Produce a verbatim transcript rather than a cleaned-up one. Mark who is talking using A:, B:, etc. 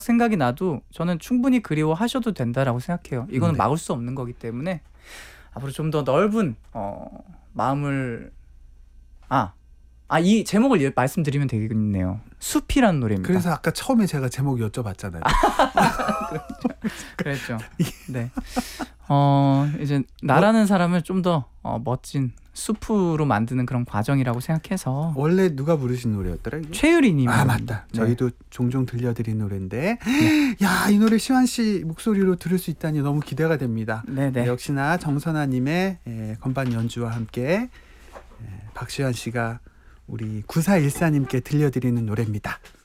A: 생각이 나도 저는 충분히 그리워하셔도 된다라고 생각해요. 이거는
B: 네.
A: 막을 수 없는 거기 때문에 앞으로 좀 더 넓은 어, 마음을 아, 아, 이 제목을 예- 말씀드리면 되겠네요. 숲이라는 노래입니다.
B: 그래서 아까 처음에 제가 제목 여쭤봤잖아요.
A: 그랬죠. 네. 어, 이제 나라는 사람을 좀 더 어, 멋진 숲으로 만드는 그런 과정이라고 생각해서
B: 원래 누가 부르신 노래였더라 이게?
A: 최유리님이
B: 아 맞다.
A: 네.
B: 저희도 종종 들려드린 노래인데 야, 이 노래 시환 씨 목소리로 들을 수 있다니 너무 기대가 됩니다.
A: 네네.
B: 네, 역시나 정선아님의 예, 건반 연주와 함께 예, 박시환 씨가 우리 구사일사님께 들려드리는 노래입니다.